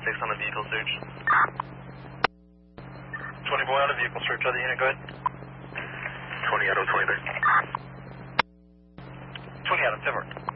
on the vehicle search. 20 boy on a vehicle search. Other unit, go ahead. 20 out of 23. 20 out of 10.